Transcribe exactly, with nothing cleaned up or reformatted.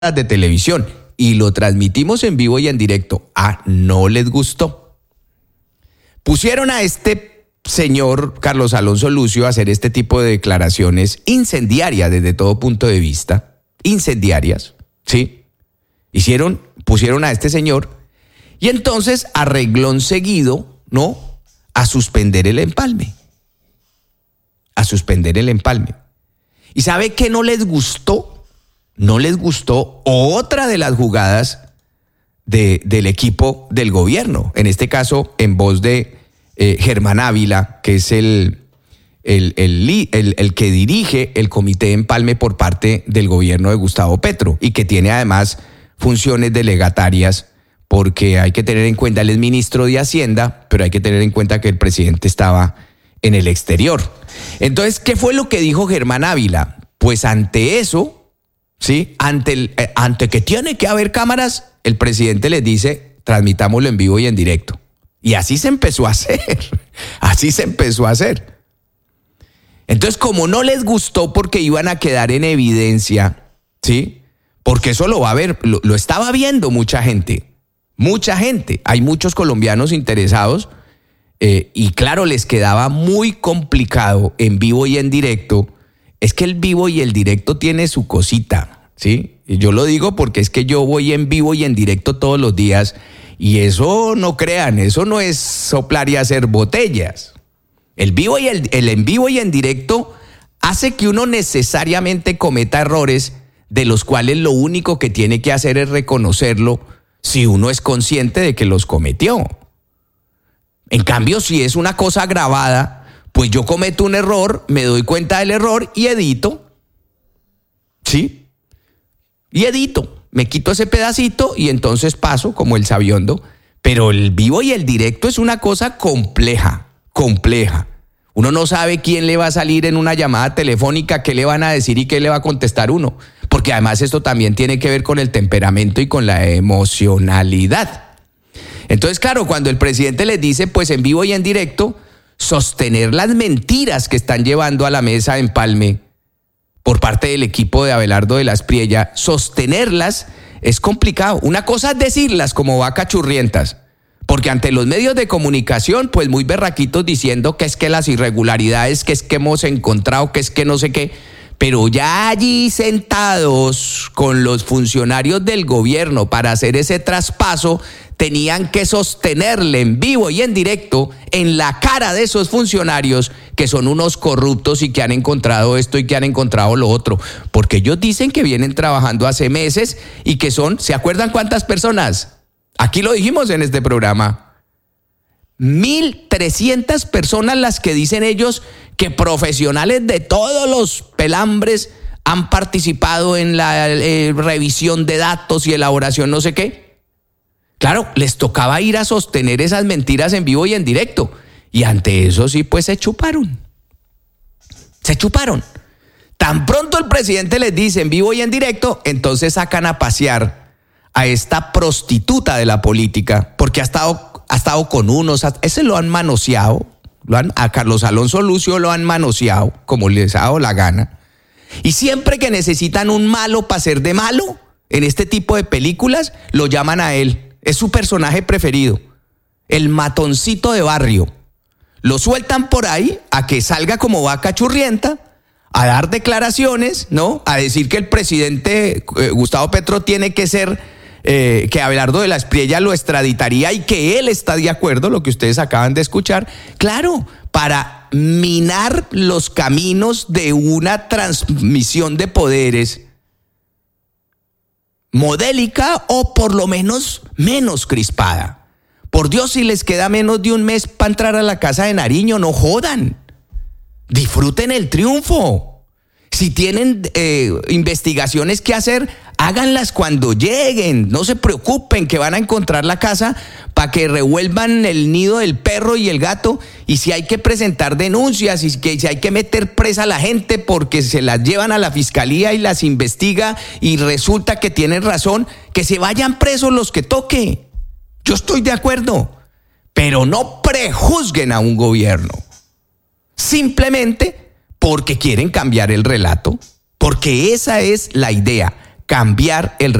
de televisión y lo transmitimos en vivo y en directo. Ah, no les gustó. Pusieron a este señor Carlos Alonso Lucio a hacer este tipo de declaraciones incendiarias desde todo punto de vista, incendiarias, ¿sí? Hicieron, pusieron a este señor y entonces a reglón seguido, ¿no? A suspender el empalme. A suspender el empalme. ¿Y sabe qué no les gustó? No les gustó otra de las jugadas de, del equipo del gobierno, en este caso en voz de eh, Germán Ávila, que es el, el, el, el, el que dirige el comité de empalme por parte del gobierno de Gustavo Petro y que tiene además funciones delegatarias, porque hay que tener en cuenta, él es ministro de Hacienda, pero hay que tener en cuenta que el presidente estaba en el exterior. Entonces, ¿qué fue lo que dijo Germán Ávila? Pues ante eso, ¿sí? Ante, el, eh, ante que tiene que haber cámaras, el presidente les dice, transmitámoslo en vivo y en directo. Y así se empezó a hacer, así se empezó a hacer. Entonces, como no les gustó porque iban a quedar en evidencia, ¿sí? Porque eso lo va a ver, lo, lo estaba viendo mucha gente, mucha gente. Hay muchos colombianos interesados eh, y claro, les quedaba muy complicado en vivo y en directo. Es que el vivo y el directo tiene su cosita, ¿sí? Y yo lo digo porque es que yo voy en vivo y en directo todos los días y eso no crean, eso no es soplar y hacer botellas. El vivo y el, el en vivo y en directo hace que uno necesariamente cometa errores de los cuales lo único que tiene que hacer es reconocerlo si uno es consciente de que los cometió. En cambio, si es una cosa grabada, pues yo cometo un error, me doy cuenta del error y edito. ¿Sí? Y edito. Me quito ese pedacito y entonces paso como el sabiondo. Pero el vivo y el directo es una cosa compleja, compleja. Uno no sabe quién le va a salir en una llamada telefónica, qué le van a decir y qué le va a contestar uno. Porque además esto también tiene que ver con el temperamento y con la emocionalidad. Entonces, claro, cuando el presidente les dice, pues en vivo y en directo, sostener las mentiras que están llevando a la mesa de empalme por parte del equipo de Abelardo de la Espriella, sostenerlas es complicado. Una cosa es decirlas como vacas churrientas, porque ante los medios de comunicación, pues muy berraquitos diciendo que es que las irregularidades, que es que hemos encontrado, que es que no sé qué, pero ya allí sentados con los funcionarios del gobierno para hacer ese traspaso, tenían que sostenerle en vivo y en directo en la cara de esos funcionarios que son unos corruptos y que han encontrado esto y que han encontrado lo otro. Porque ellos dicen que vienen trabajando hace meses y que son, ¿se acuerdan cuántas personas? Aquí lo dijimos en este programa. mil trescientas personas las que dicen ellos que profesionales de todos los pelambres han participado en la eh, revisión de datos y elaboración no sé qué. Claro, les tocaba ir a sostener esas mentiras en vivo y en directo. Y ante eso sí, pues se chuparon. Se chuparon. Tan pronto el presidente les dice en vivo y en directo, entonces sacan a pasear a esta prostituta de la política, porque ha estado, ha estado con unos, ese lo han manoseado, lo han, a Carlos Alonso Lucio lo han manoseado, como les ha dado la gana. Y siempre que necesitan un malo para ser de malo, en este tipo de películas, lo llaman a él. Es su personaje preferido, el matoncito de barrio. Lo sueltan por ahí a que salga como vaca churrienta, a dar declaraciones, ¿no? A decir que el presidente eh, Gustavo Petro tiene que ser, eh, que Abelardo de la Espriella lo extraditaría y que él está de acuerdo, lo que ustedes acaban de escuchar. Claro, para minar los caminos de una transmisión de poderes modélica o por lo menos menos crispada. Por Dios, si les queda menos de un mes para entrar a la Casa de Nariño, no jodan. Disfruten el triunfo. Si tienen eh, investigaciones que hacer, háganlas cuando lleguen. No se preocupen que van a encontrar la casa para que revuelvan el nido del perro y el gato. Y si hay que presentar denuncias y que si hay que meter presa a la gente porque se las llevan a la fiscalía y las investiga y resulta que tienen razón, que se vayan presos los que toque. Yo estoy de acuerdo, pero no prejuzguen a un gobierno simplemente porque quieren cambiar el relato, porque esa es la idea, cambiar el